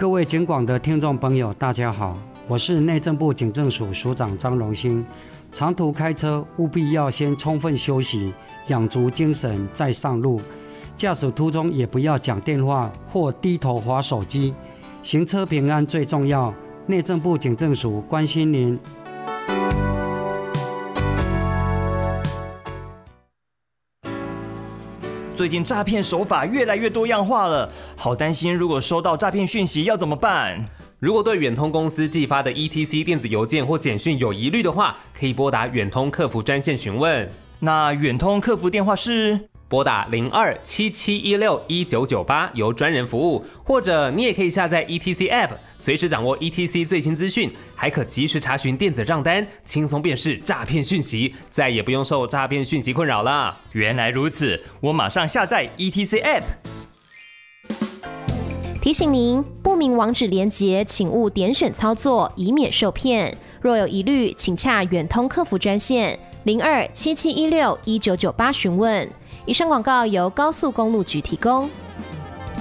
各位警广的听众朋友大家好，我是内政部警政署署长张荣兴。长途开车务必要先充分休息，养足精神再上路。驾驶途中也不要讲电话或低头滑手机，行车平安最重要。内政部警政署关心您。 最近诈骗手法越来越多样化了，好担心如果收到诈骗讯息要怎么办？ 如果对远通公司寄发的 ETC 电子邮件或简讯有疑虑的话，可以拨打远通客服专线询问。 那远通客服电话是拨打02-7716-1998，由专人服务，或者你也可以下载 ETC App， 随时掌握 ETC 最新资讯，还可及时查询电子账单，轻松辨识诈骗讯息，再也不用受诈骗讯息困扰了。 原来如此，我马上下载 ETC App。 提醒您，不明网址连结请勿点选操作，以免受骗。若有疑虑，请洽远通客服专线02-7716-1998询问。以上广告由高速公路局提供。